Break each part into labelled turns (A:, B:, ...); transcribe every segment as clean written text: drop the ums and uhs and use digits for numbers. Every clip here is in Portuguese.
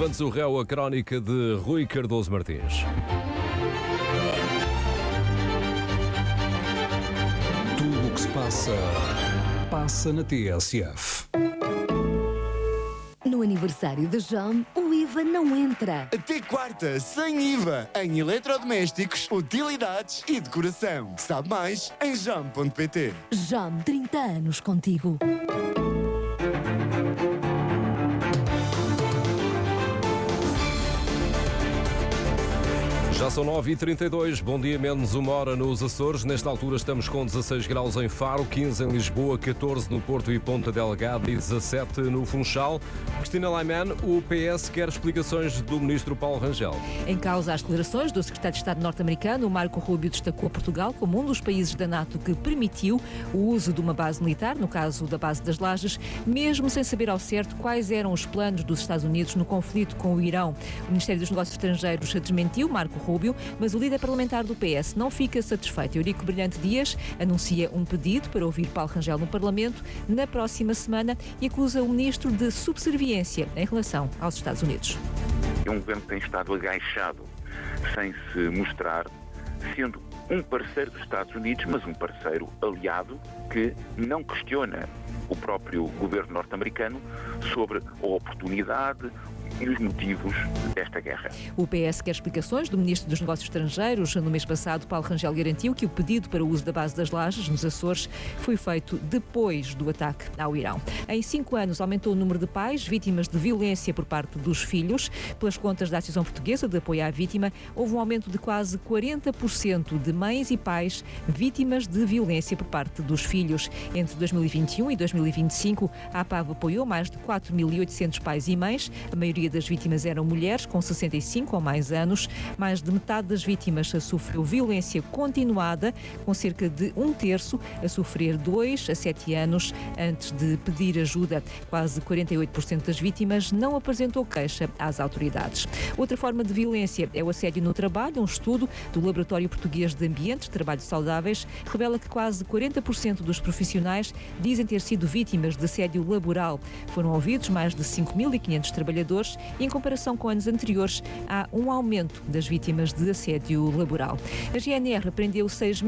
A: Levante-se o réu, a crónica de Rui Cardoso Martins.
B: Tudo o que se passa na TSF.
C: No aniversário de João, o IVA não entra.
D: Até quarta, sem IVA, em eletrodomésticos, utilidades e decoração. Sabe mais em jam.pt.
C: João, 30 anos contigo.
A: Já são 9h32, bom dia, menos uma hora nos Açores. Nesta altura estamos com 16 graus em Faro, 15 em Lisboa, 14 no Porto e Ponta Delgada e 17 no Funchal. Cristina Laiman, o PS quer explicações do ministro Paulo Rangel.
E: Em causa as declarações do secretário de Estado norte-americano, Marco Rubio destacou Portugal como um dos países da NATO que permitiu o uso de uma base militar, no caso da base das Lajes, mesmo sem saber ao certo quais eram os planos dos Estados Unidos no conflito com o Irão. O Ministério dos Negócios Estrangeiros desmentiu Marco Rubio, mas o líder parlamentar do PS não fica satisfeito. Eurico Brilhante Dias anuncia um pedido para ouvir Paulo Rangel no Parlamento na próxima semana e acusa o ministro de subserviência em relação aos Estados Unidos.
F: É um governo que tem estado agachado, sem se mostrar, sendo um parceiro dos Estados Unidos, mas um parceiro aliado que não questiona o próprio governo norte-americano sobre a oportunidade e os motivos desta guerra.
E: O PS quer explicações do Ministro dos Negócios Estrangeiros. No mês passado, Paulo Rangel garantiu que o pedido para o uso da base das Lajes, nos Açores, foi feito depois do ataque ao Irão. Em 5 anos, aumentou o número de pais vítimas de violência por parte dos filhos. Pelas contas da Associação Portuguesa de Apoio à Vítima, houve um aumento de quase 40% de mães e pais vítimas de violência por parte dos filhos. Entre 2021 e 2025, a APAV apoiou mais de 4.800 pais e mães. A maioria das vítimas eram mulheres com 65 ou mais anos. Mais de metade das vítimas sofreu violência continuada, com cerca de 1/3 a sofrer 2 a 7 anos antes de pedir ajuda. Quase 48% das vítimas não apresentou queixa às autoridades. Outra forma de violência é o assédio no trabalho. Um estudo do Laboratório Português de Ambientes de Trabalho Saudáveis revela que quase 40% dos profissionais dizem ter sido vítimas de assédio laboral. Foram ouvidos mais de 5.500 trabalhadores e, em comparação com anos anteriores, há um aumento das vítimas de assédio laboral. A GNR apreendeu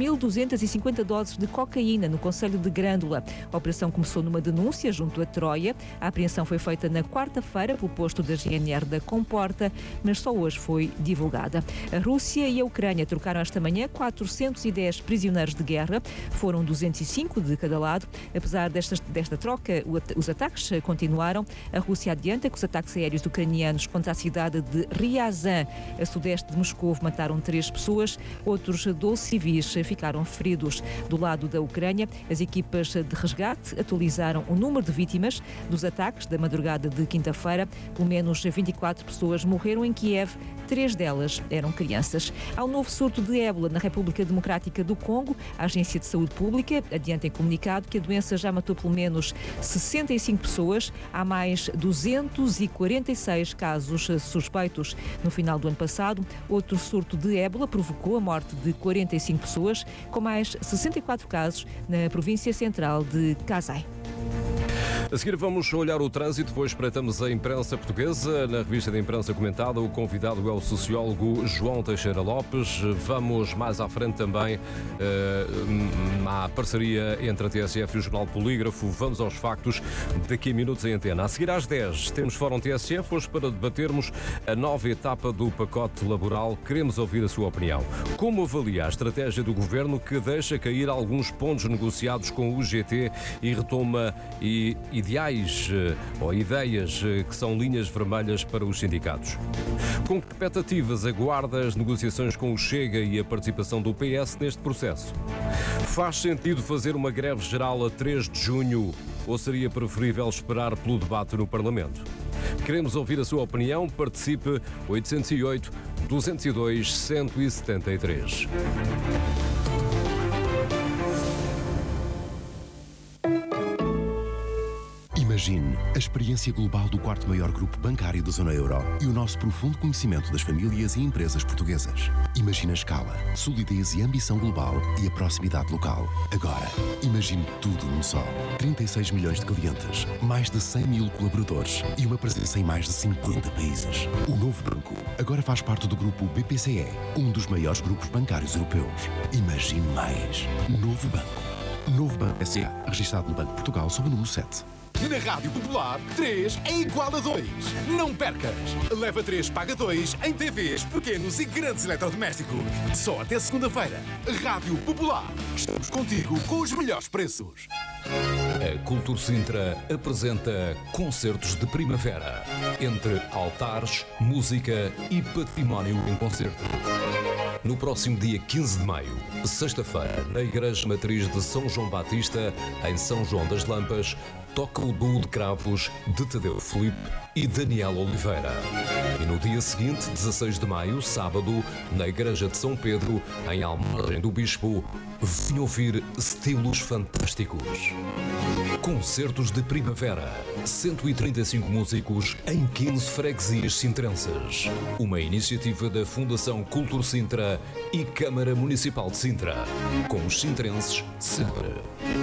E: 6.250 doses de cocaína no concelho de Grândola. A operação começou numa denúncia junto a Troia. A apreensão foi feita na quarta-feira pelo posto da GNR da Comporta, mas só hoje foi divulgada. A Rússia e a Ucrânia trocaram esta manhã 410 prisioneiros de guerra. Foram 205 de cada lado. Apesar desta troca, os ataques continuaram. A Rússia adianta que os ataques aéreos ucranianos contra a cidade de Ryazan, a sudeste de Moscou, mataram 3 pessoas. Outros 12 civis ficaram feridos. Do lado da Ucrânia, as equipas de resgate atualizaram o número de vítimas dos ataques da madrugada de quinta-feira. Pelo menos 24 pessoas morreram em Kiev, 3 delas eram crianças. Há um novo surto de ébola na República Democrática do Congo. A Agência de Saúde Pública adianta em comunicado que a doença já matou pelo menos 65 pessoas. Há mais 246 casos suspeitos. No final do ano passado, outro surto de ébola provocou a morte de 45 pessoas, com mais 64 casos na província central de Kasai.
A: A seguir vamos olhar o trânsito, depois espreitamos a imprensa portuguesa. Na revista de imprensa comentada, o convidado é o sociólogo João Teixeira Lopes. Vamos mais à frente também à parceria entre a TSF e o Jornal Polígrafo. Vamos aos factos daqui a minutos em antena. A seguir às 10 temos Fórum TSF, hoje para debatermos a nova etapa do pacote laboral. Queremos ouvir a sua opinião. Como avalia a estratégia do Governo que deixa cair alguns pontos negociados com o UGT e retoma ideais ou ideias que são linhas vermelhas para os sindicatos? Com que expectativas aguarda as negociações com o Chega e a participação do PS neste processo? Faz sentido fazer uma greve geral a 3 de junho ou seria preferível esperar pelo debate no Parlamento? Queremos ouvir a sua opinião. Participe 808 202 173.
G: Imagine a experiência global do quarto maior grupo bancário da zona euro e o nosso profundo conhecimento das famílias e empresas portuguesas. Imagine a escala, solidez e ambição global e a proximidade local. Agora, imagine tudo num só. 36 milhões de clientes, mais de 100 mil colaboradores e uma presença em mais de 50 países. O novo banco agora faz parte do grupo BPCE, um dos maiores grupos bancários europeus. Imagine mais. Novo banco. Novo Banco S.A. Registado no Banco de Portugal sob o número 7.
H: Na Rádio Popular, 3 é igual a 2. Não percas! Leva 3, paga 2 em TVs, pequenos e grandes eletrodomésticos. Só até segunda-feira. Rádio Popular. Estamos contigo com os melhores preços.
B: A Cultura Sintra apresenta Concertos de Primavera. Entre altares, música e património em concerto. No próximo dia 15 de maio, sexta-feira, na Igreja Matriz de São João Batista, em São João das Lampas, toca o duo de cravos de Tadeu Filipe e Daniel Oliveira. E no dia seguinte, 16 de maio, sábado, na Igreja de São Pedro, em Almagem do Bispo, venha ouvir estilos fantásticos. Concertos de Primavera. 135 músicos em 15 freguesias sintrenses. Uma iniciativa da Fundação Cultura Sintra e Câmara Municipal de Sintra. Com os sintrenses sempre.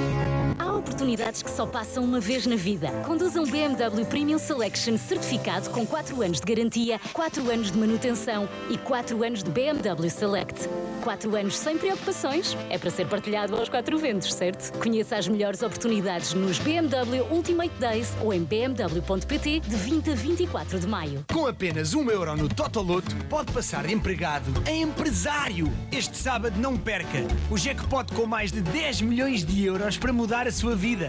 I: Há oportunidades que só passam uma vez na vida. Conduza um BMW Premium Selection certificado com 4 anos de garantia, 4 anos de manutenção e 4 anos de BMW Select. 4 anos sem preocupações. É para ser partilhado aos 4 ventos, certo? Conheça as melhores oportunidades nos BMW Ultimate Days ou em bmw.pt de 20 a 24 de maio.
J: Com apenas €1 no Totoloto, pode passar de empregado a empresário. Este sábado não perca o jackpot com mais de 10 milhões de euros para mudar a sua vida.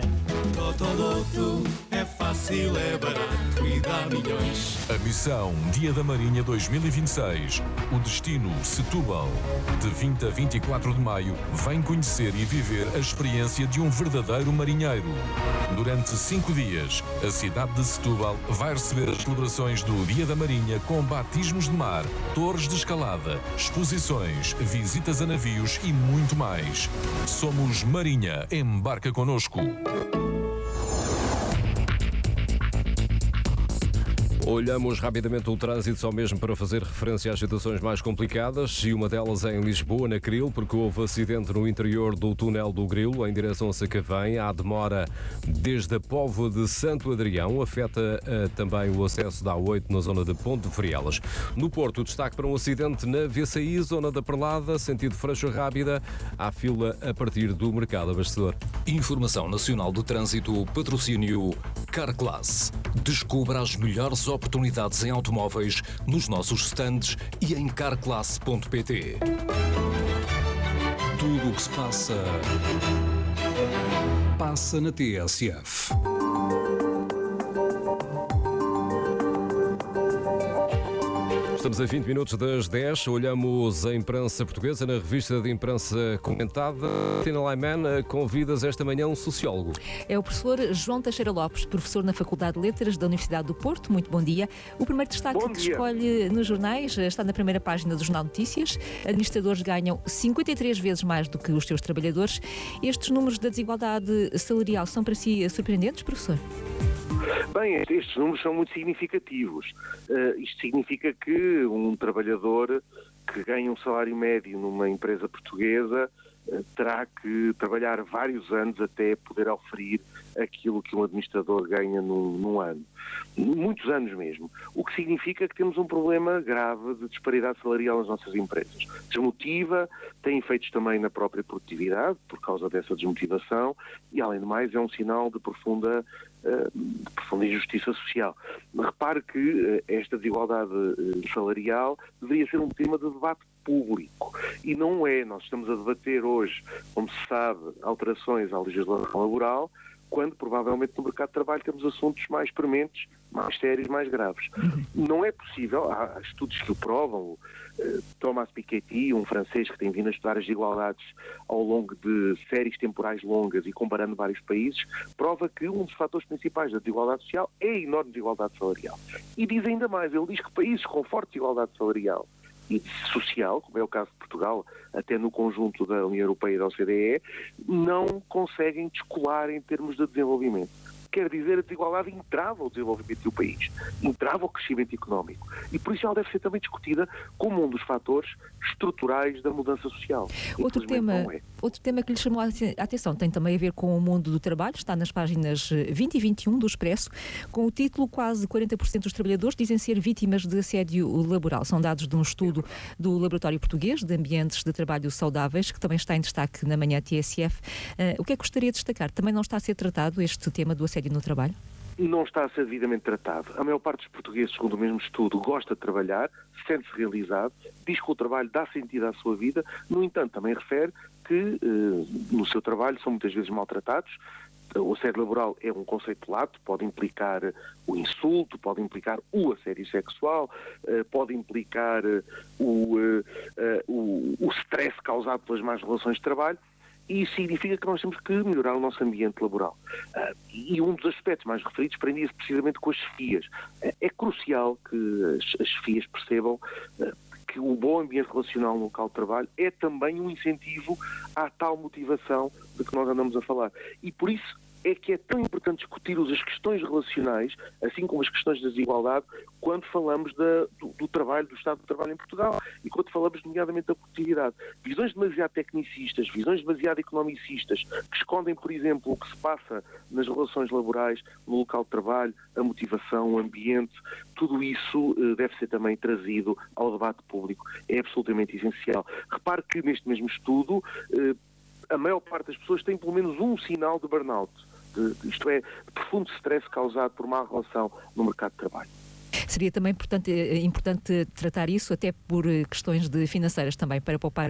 K: Totoloto é fácil, é barato e dá milhões.
L: A missão Dia da Marinha 2026. O destino Setúbal. De 20 a 24 de maio, vem conhecer e viver a experiência de um verdadeiro marinheiro. Durante 5 dias, a cidade de Setúbal vai receber as celebrações do Dia da Marinha com batismos de mar, torres de escalada, exposições, visitas a navios e muito mais. Somos Marinha. Embarca connosco.
A: Olhamos rapidamente o trânsito, só mesmo para fazer referência às situações mais complicadas, e uma delas é em Lisboa, na Cril, porque houve acidente no interior do túnel do Grilo, em direção a Sacavém. Há demora desde a Póvoa de Santo Adrião, afeta também o acesso da A8 na zona de Ponte de Frielas. No Porto, destaque para um acidente na VCI, zona da Perlada, sentido Freixo Rábida, há fila a partir do Mercado Abastecedor.
B: Informação Nacional do Trânsito, patrocínio Carglass. Descubra as melhores oportunidades em automóveis nos nossos stands e em carglass.pt. Tudo o que se passa na TSF.
A: Estamos a 20 minutos das 10, olhamos a imprensa portuguesa na revista de imprensa comentada. Tina Laiman, convidas esta manhã um sociólogo.
E: É o professor João Teixeira Lopes, professor na Faculdade de Letras da Universidade do Porto. Muito bom dia. O primeiro destaque que escolhe nos jornais está na primeira página do Jornal Notícias. Administradores ganham 53 vezes mais do que os seus trabalhadores. Estes números da desigualdade salarial são para si surpreendentes, professor?
M: Bem, estes números são muito significativos. Isto significa que um trabalhador que ganha um salário médio numa empresa portuguesa terá que trabalhar vários anos até poder oferir aquilo que um administrador ganha num ano. Muitos anos mesmo. O que significa que temos um problema grave de disparidade salarial nas nossas empresas. Desmotiva, tem efeitos também na própria produtividade, por causa dessa desmotivação, e além de mais é um sinal de profunda injustiça social. Repare que esta desigualdade salarial deveria ser um tema de debate público e não é. Nós estamos a debater hoje, como se sabe, alterações à legislação laboral, quando provavelmente no mercado de trabalho temos assuntos mais prementes, mais sérios, mais graves. Não é possível, há estudos que o provam. Thomas Piketty, um francês que tem vindo a estudar as desigualdades ao longo de séries temporais longas e comparando vários países, prova que um dos fatores principais da desigualdade social é a enorme desigualdade salarial. E diz ainda mais, ele diz que países com forte desigualdade salarial e social, como é o caso de Portugal, até no conjunto da União Europeia e da OCDE, não conseguem descolar em termos de desenvolvimento. quer dizer a desigualdade entrava ao desenvolvimento do país, entrava ao crescimento económico. E por isso ela deve ser também discutida como um dos fatores estruturais da mudança social.
E: Outro tema que lhe chamou a atenção tem também a ver com o mundo do trabalho, está nas páginas 20 e 21 do Expresso, com o título: quase 40% dos trabalhadores dizem ser vítimas de assédio laboral. São dados de um estudo do Laboratório Português de Ambientes de Trabalho Saudáveis, que também está em destaque na manhã TSF. O que é que gostaria de destacar? Também não está a ser tratado este tema do assédio no trabalho?
M: Não está a ser devidamente tratado. A maior parte dos portugueses, segundo o mesmo estudo, gosta de trabalhar, sente-se realizado, diz que o trabalho dá sentido à sua vida. No entanto, também refere que no seu trabalho são muitas vezes maltratados. O assédio laboral é um conceito lato, pode implicar o insulto, pode implicar o assédio sexual, pode implicar o stress causado pelas más relações de trabalho. E isso significa que nós temos que melhorar o nosso ambiente laboral. E um dos aspectos mais referidos prendia-se precisamente com as chefias. É crucial que as chefias percebam que o bom ambiente relacional no local de trabalho é também um incentivo à tal motivação de que nós andamos a falar. E por isso é que é tão importante discutir as questões relacionais, assim como as questões da desigualdade, quando falamos do trabalho, do estado do trabalho em Portugal e quando falamos, nomeadamente, da produtividade. Visões demasiado tecnicistas, visões demasiado economicistas, que escondem, por exemplo, o que se passa nas relações laborais, no local de trabalho, a motivação, o ambiente, tudo isso deve ser também trazido ao debate público. É absolutamente essencial. Repare que neste mesmo estudo, a maior parte das pessoas tem pelo menos um sinal de burnout. Isto é, de profundo stress causado por má relação no mercado de trabalho.
E: Seria também importante tratar isso, até por questões financeiras também, para poupar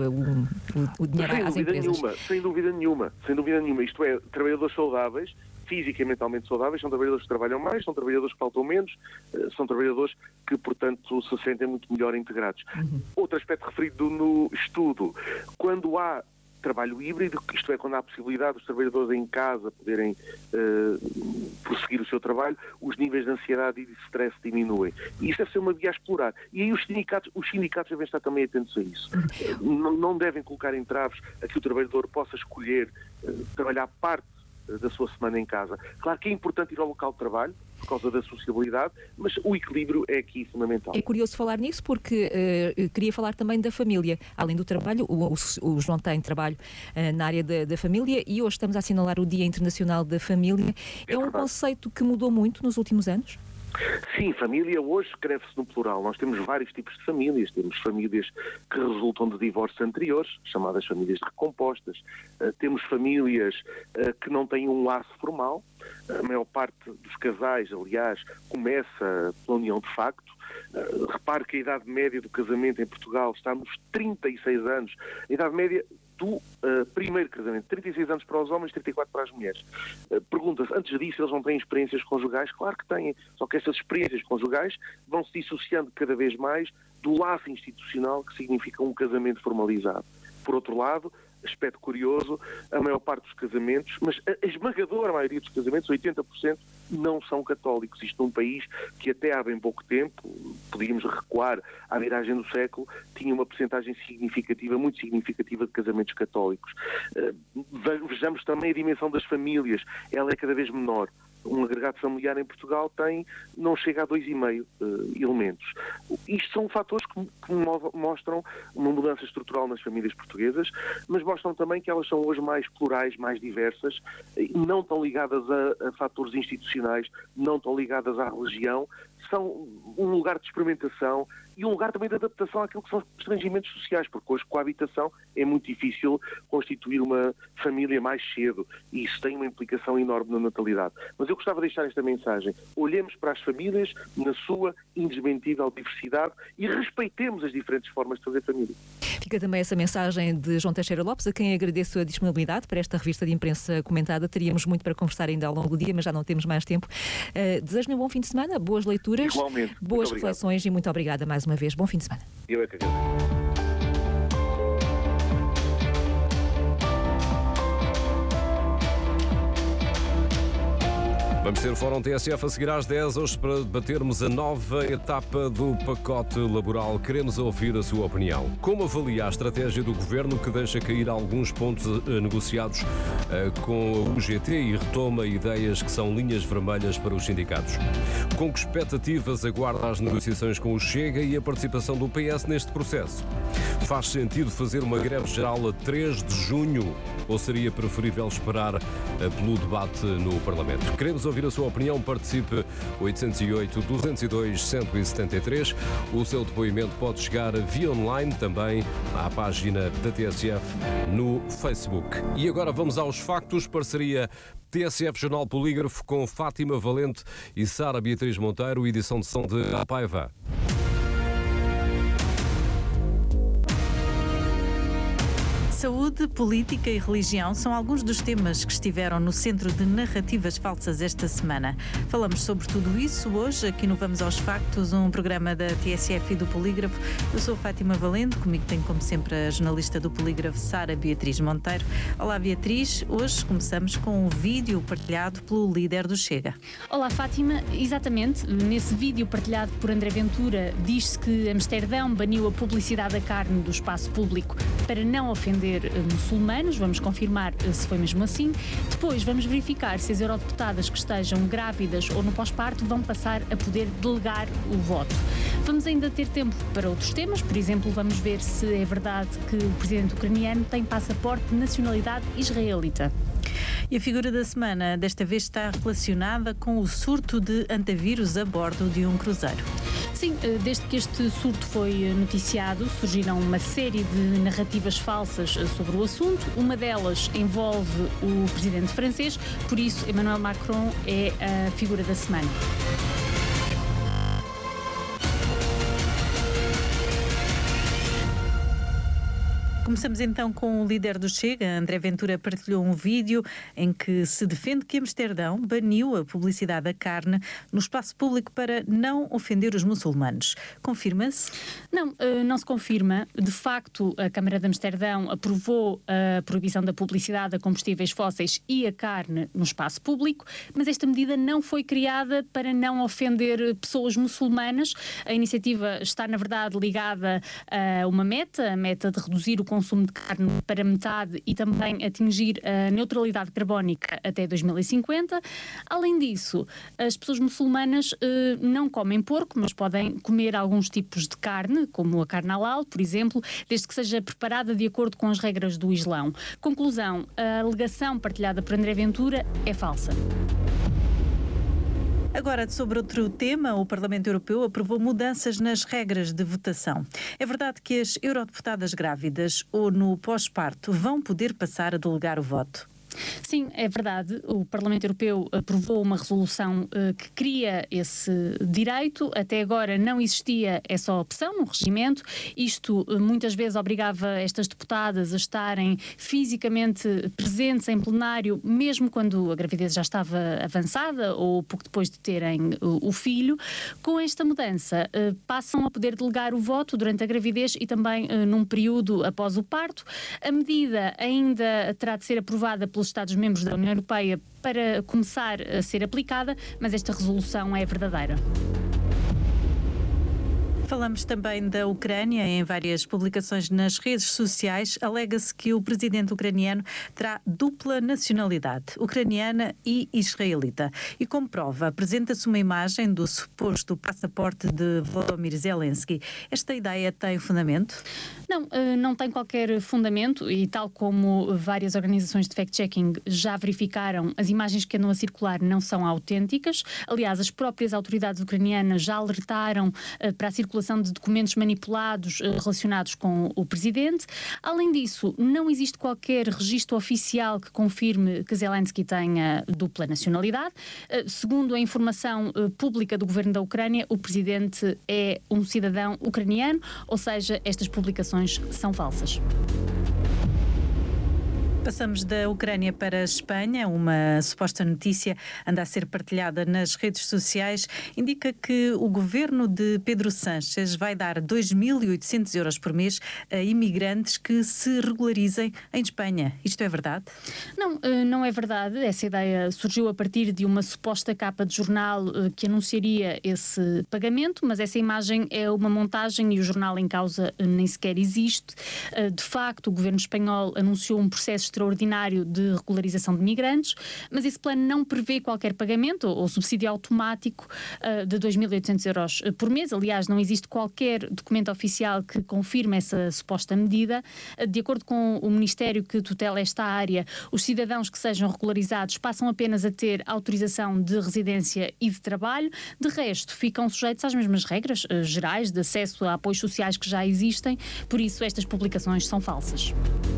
E: o dinheiro às empresas.
M: Sem dúvida nenhuma. Isto é, trabalhadores saudáveis, física e mentalmente saudáveis, são trabalhadores que trabalham mais, são trabalhadores que faltam menos, são trabalhadores que, portanto, se sentem muito melhor integrados. Outro aspecto referido no estudo: quando há trabalho híbrido, isto é, quando há a possibilidade dos trabalhadores em casa poderem prosseguir o seu trabalho, os níveis de ansiedade e de stress diminuem. E isso deve ser uma via a explorar. E aí os sindicatos devem estar também atentos a isso. Não devem colocar entraves a que o trabalhador possa escolher trabalhar parte da sua semana em casa. Claro que é importante ir ao local de trabalho, por causa da sociabilidade, mas o equilíbrio é aqui fundamental.
E: É curioso falar nisso porque queria falar também da família. Além do trabalho, o João tem trabalho na área da família e hoje estamos a assinalar o Dia Internacional da Família. É um conceito que mudou muito nos últimos anos?
M: Sim, família hoje escreve-se no plural. Nós temos vários tipos de famílias. Temos famílias que resultam de divórcios anteriores, chamadas famílias recompostas. Temos famílias que não têm um laço formal. A maior parte dos casais, aliás, começa pela união de facto. Repare que a idade média do casamento em Portugal está nos 36 anos. A idade média do primeiro casamento, 36 anos para os homens, 34 para as mulheres. Pergunta-se, antes disso eles não têm experiências conjugais? Claro que têm, só que essas experiências conjugais vão se dissociando cada vez mais do laço institucional que significa um casamento formalizado. Por outro lado, aspecto curioso, a maior parte dos casamentos, mas a esmagadora maioria dos casamentos, 80%, não são católicos. Isto num país que até há bem pouco tempo, podíamos recuar à viragem do século, tinha uma percentagem significativa, muito significativa de casamentos católicos. Vejamos também a dimensão das famílias. Ela é cada vez menor. Um agregado familiar em Portugal não chega a 2,5 elementos. Isto são fatores que mostram uma mudança estrutural nas famílias portuguesas, mas mostram também que elas são hoje mais plurais, mais diversas, não tão ligadas a fatores institucionais, não tão ligadas à religião. São um lugar de experimentação e um lugar também de adaptação àquilo que são os estrangimentos sociais, porque hoje com a habitação é muito difícil constituir uma família mais cedo e isso tem uma implicação enorme na natalidade. Mas eu gostava de deixar esta mensagem: olhemos para as famílias na sua indesmentível diversidade e respeitemos as diferentes formas de fazer família.
E: Fica também essa mensagem de João Teixeira Lopes, a quem agradeço a disponibilidade para esta revista de imprensa comentada. Teríamos muito para conversar ainda ao longo do dia, mas já não temos mais tempo. Desejo-lhe um bom fim de semana, boas leituras,
M: igualmente,
E: boas reflexões e muito obrigada mais uma vez. Bom fim de semana.
M: Eu é que agradeço.
A: Vamos ter o Fórum TSF a seguir às 10 hoje para debatermos a nova etapa do pacote laboral. Queremos ouvir a sua opinião. Como avalia a estratégia do Governo que deixa cair alguns pontos negociados com a UGT e retoma ideias que são linhas vermelhas para os sindicatos? Com que expectativas aguarda as negociações com o Chega e a participação do PS neste processo? Faz sentido fazer uma greve geral a 3 de junho ou seria preferível esperar pelo debate no Parlamento? Queremos ouvir a sua opinião. Participe 808-202-173. O seu depoimento pode chegar via online também à página da TSF no Facebook. E agora vamos aos factos. Parceria TSF Jornal Polígrafo com Fátima Valente e Sara Beatriz Monteiro, edição de som de Apaiva.
N: Saúde, política e religião são alguns dos temas que estiveram no centro de narrativas falsas esta semana. Falamos sobre tudo isso hoje, aqui no Vamos aos Factos, um programa da TSF e do Polígrafo. Eu sou Fátima Valente, comigo tem como sempre a jornalista do Polígrafo, Sara Beatriz Monteiro. Olá Beatriz, hoje começamos com um vídeo partilhado pelo líder do Chega.
O: Olá Fátima, exatamente, nesse vídeo partilhado por André Ventura diz-se que Amsterdão baniu a publicidade da carne do espaço público para não ofender muçulmanos. Vamos confirmar se foi mesmo assim. Depois vamos verificar se as eurodeputadas que estejam grávidas ou no pós-parto vão passar a poder delegar o voto. Vamos ainda ter tempo para outros temas, por exemplo, vamos ver se é verdade que o presidente ucraniano tem passaporte de nacionalidade israelita.
N: E a figura da semana desta vez está relacionada com o surto de antavírus a bordo de um cruzeiro.
O: Sim, desde que este surto foi noticiado, surgiram uma série de narrativas falsas sobre o assunto. Uma delas envolve o presidente francês, por isso Emmanuel Macron é a figura da semana.
N: Começamos então com o líder do Chega. André Ventura partilhou um vídeo em que se defende que Amsterdão baniu a publicidade da carne no espaço público para não ofender os muçulmanos. Confirma-se?
O: Não, não se confirma. De facto, a Câmara de Amsterdão aprovou a proibição da publicidade a combustíveis fósseis e a carne no espaço público, mas esta medida não foi criada para não ofender pessoas muçulmanas. A iniciativa está, na verdade, ligada a uma meta, a meta de reduzir o consumo de carne para metade e também atingir a neutralidade carbónica até 2050. Além disso, as pessoas muçulmanas não comem porco, mas podem comer alguns tipos de carne, como a carne halal, por exemplo, desde que seja preparada de acordo com as regras do Islão. Conclusão, a alegação partilhada por André Ventura é falsa.
N: Agora, sobre outro tema, o Parlamento Europeu aprovou mudanças nas regras de votação. É verdade que as eurodeputadas grávidas ou no pós-parto vão poder passar a delegar o voto?
O: Sim, é verdade. O Parlamento Europeu aprovou uma resolução que cria esse direito. Até agora não existia essa opção no regimento. Isto muitas vezes obrigava estas deputadas a estarem fisicamente presentes em plenário, mesmo quando a gravidez já estava avançada ou pouco depois de terem o filho. Com esta mudança, passam a poder delegar o voto durante a gravidez e também num período após o parto. A medida ainda terá de ser aprovada pelos Estados-membros da União Europeia para começar a ser aplicada, mas esta resolução é verdadeira.
N: Falamos também da Ucrânia. Em várias publicações nas redes sociais, alega-se que o presidente ucraniano terá dupla nacionalidade, ucraniana e israelita. E como prova, apresenta-se uma imagem do suposto passaporte de Volodymyr Zelensky. Esta ideia tem fundamento?
O: Não, não tem qualquer fundamento e, tal como várias organizações de fact-checking já verificaram, as imagens que andam a circular não são autênticas. Aliás, as próprias autoridades ucranianas já alertaram para a circulação de documentos manipulados relacionados com o presidente. Além disso, não existe qualquer registro oficial que confirme que Zelensky tenha dupla nacionalidade. Segundo a informação pública do governo da Ucrânia, o presidente é um cidadão ucraniano, ou seja, estas publicações são falsas.
N: Passamos da Ucrânia para a Espanha. Uma suposta notícia anda a ser partilhada nas redes sociais. Indica que o governo de Pedro Sánchez vai dar 2.800 euros por mês a imigrantes que se regularizem em Espanha. Isto é verdade?
O: Não, não é verdade. Essa ideia surgiu a partir de uma suposta capa de jornal que anunciaria esse pagamento, mas essa imagem é uma montagem e o jornal em causa nem sequer existe. De facto, o governo espanhol anunciou um processo extraordinário de regularização de migrantes, mas esse plano não prevê qualquer pagamento ou subsídio automático de 2.800 euros por mês. Aliás, não existe qualquer documento oficial que confirme essa suposta medida. De acordo com o Ministério que tutela esta área, os cidadãos que sejam regularizados passam apenas a ter autorização de residência e de trabalho. De resto, ficam sujeitos às mesmas regras gerais de acesso a apoios sociais que já existem. Por isso, estas publicações são falsas.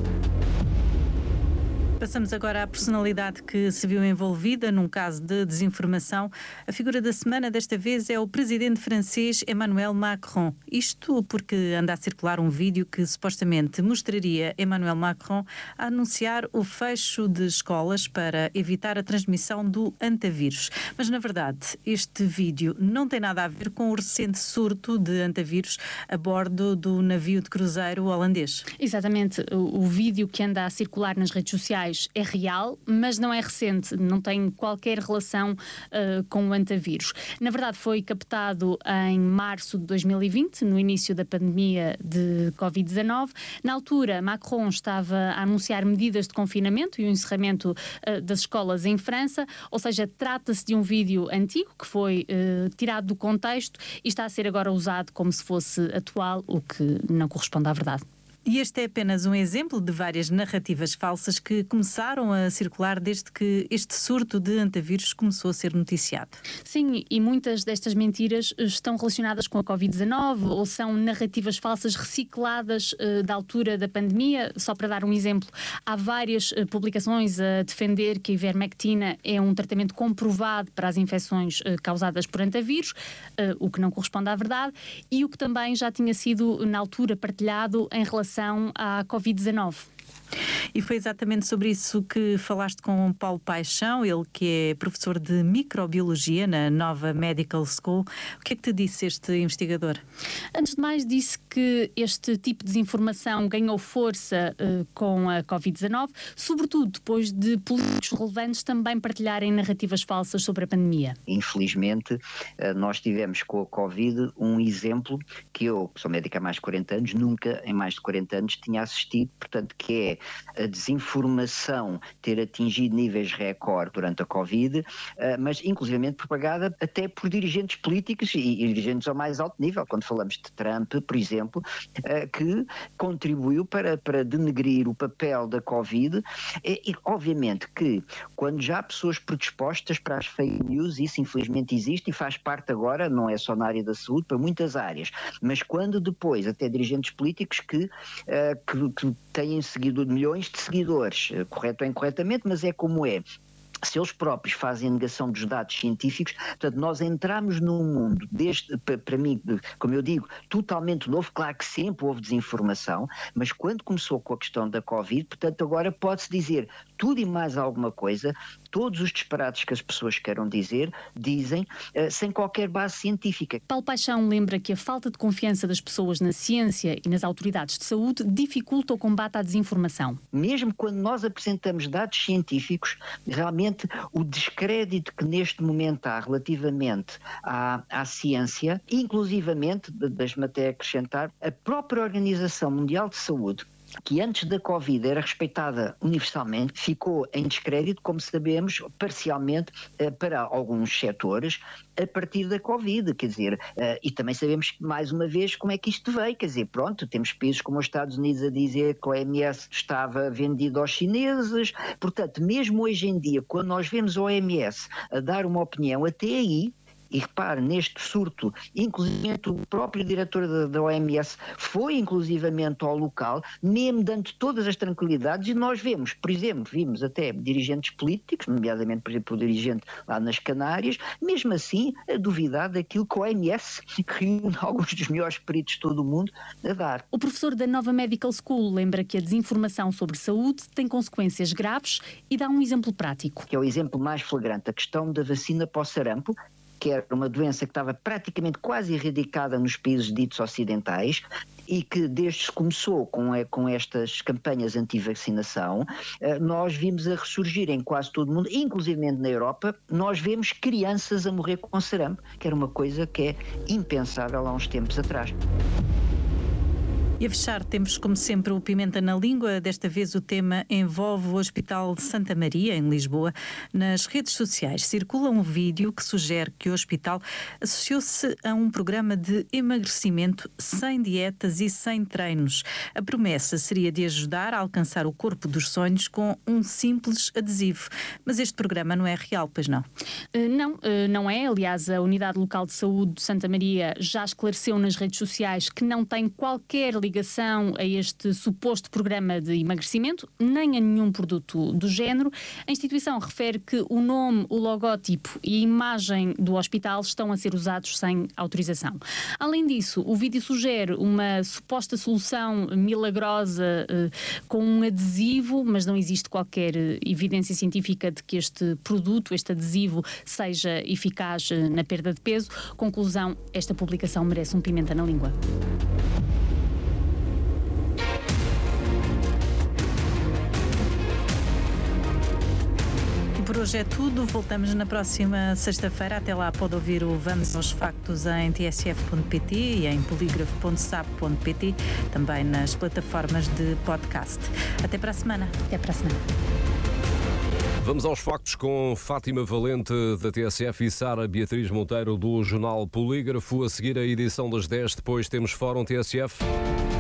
N: Passamos agora à personalidade que se viu envolvida num caso de desinformação. A figura da semana desta vez é o presidente francês Emmanuel Macron. Isto porque anda a circular um vídeo que supostamente mostraria Emmanuel Macron a anunciar o fecho de escolas para evitar a transmissão do antavírus. Mas, na verdade, este vídeo não tem nada a ver com o recente surto de antavírus a bordo do navio de cruzeiro holandês.
O: Exatamente. O vídeo que anda a circular nas redes sociais é real, mas não é recente, não tem qualquer relação com o antavírus. Na verdade, foi captado em março de 2020, no início da pandemia de Covid-19. Na altura, Macron estava a anunciar medidas de confinamento e o encerramento das escolas em França, ou seja, trata-se de um vídeo antigo que foi tirado do contexto e está a ser agora usado como se fosse atual, o que não corresponde à verdade.
N: E este é apenas um exemplo de várias narrativas falsas que começaram a circular desde que este surto de antavírus começou a ser noticiado.
O: Sim, e muitas destas mentiras estão relacionadas com a Covid-19 ou são narrativas falsas recicladas da altura da pandemia. Só para dar um exemplo, há várias publicações a defender que a ivermectina é um tratamento comprovado para as infecções causadas por antavírus, o que não corresponde à verdade, e o que também já tinha sido na altura partilhado em relação à Covid-19.
N: E foi exatamente sobre isso que falaste com Paulo Paixão, ele que é professor de microbiologia na Nova Medical School. O que é que te disse este investigador?
O: Antes de mais, disse que este tipo de desinformação ganhou força com a Covid-19, sobretudo depois de políticos relevantes também partilharem narrativas falsas sobre a pandemia.
P: Infelizmente, nós tivemos com a Covid um exemplo que eu, que sou médico há mais de 40 anos, nunca em mais de 40 anos tinha assistido, portanto, que é a desinformação ter atingido níveis recorde durante a Covid, mas inclusivamente propagada até por dirigentes políticos e dirigentes ao mais alto nível, quando falamos de Trump, por exemplo, que contribuiu para denegrir o papel da Covid e obviamente que quando já há pessoas predispostas para as fake news, isso infelizmente existe e faz parte agora, não é só na área da saúde, para muitas áreas, mas quando depois até dirigentes políticos que têm seguido milhões de seguidores, correto ou incorretamente, mas é como é. Se eles próprios fazem a negação dos dados científicos, portanto, nós entramos num mundo, para mim, como eu digo, totalmente novo. Claro que sempre houve desinformação, mas quando começou com a questão da Covid, portanto, agora pode-se dizer tudo e mais alguma coisa, todos os disparates que as pessoas queiram dizer, dizem, sem qualquer base científica.
O: Paulo Paixão lembra que a falta de confiança das pessoas na ciência e nas autoridades de saúde dificulta o combate à desinformação.
P: Mesmo quando nós apresentamos dados científicos, realmente o descrédito que neste momento há relativamente à ciência, inclusivamente, deixe-me até acrescentar, a própria Organização Mundial de Saúde, que antes da Covid era respeitada universalmente, ficou em descrédito, como sabemos, parcialmente para alguns setores, a partir da Covid, quer dizer, e também sabemos, mais uma vez, como é que isto veio, quer dizer, pronto, temos países como os Estados Unidos a dizer que o OMS estava vendido aos chineses, portanto, mesmo hoje em dia, quando nós vemos a OMS a dar uma opinião, até aí, e repare, neste surto, inclusive o próprio diretor da OMS foi inclusivamente ao local, mesmo dando todas as tranquilidades, e nós vemos, por exemplo, vimos até dirigentes políticos, nomeadamente, por exemplo, o dirigente lá nas Canárias, mesmo assim a duvidar daquilo que a OMS, que reúne alguns dos melhores peritos de todo o mundo, a dar.
O: O professor da Nova Medical School lembra que a desinformação sobre saúde tem consequências graves e dá um exemplo prático.
P: Que é o exemplo mais flagrante, a questão da vacina para o sarampo, que era uma doença que estava praticamente quase erradicada nos países ditos ocidentais e que desde que se começou com estas campanhas anti-vacinação, nós vimos a ressurgir em quase todo o mundo, inclusive na Europa, nós vemos crianças a morrer com sarampo, que era uma coisa que é impensável há uns tempos atrás.
N: E a fechar, temos como sempre o Pimenta na Língua. Desta vez o tema envolve o Hospital de Santa Maria, em Lisboa. Nas redes sociais circula um vídeo que sugere que o hospital associou-se a um programa de emagrecimento sem dietas e sem treinos. A promessa seria de ajudar a alcançar o corpo dos sonhos com um simples adesivo. Mas este programa não é real, pois não?
O: Não é. Aliás, a Unidade Local de Saúde de Santa Maria já esclareceu nas redes sociais que não tem qualquer ligação a este suposto programa de emagrecimento, nem a nenhum produto do género. A instituição refere que o nome, o logótipo e a imagem do hospital estão a ser usados sem autorização. Além disso, o vídeo sugere uma suposta solução milagrosa com um adesivo, mas não existe qualquer evidência científica de que este produto, este adesivo, seja eficaz na perda de peso. Conclusão, esta publicação merece um pimenta na língua.
N: Por hoje é tudo, voltamos na próxima sexta-feira. Até lá pode ouvir o Vamos aos Factos em tsf.pt e em polígrafo.sap.pt, também nas plataformas de podcast. Até para a semana.
O: Até para a semana.
A: Vamos aos factos com Fátima Valente da TSF e Sara Beatriz Monteiro do Jornal Polígrafo. A seguir a edição das 10, depois temos Fórum TSF.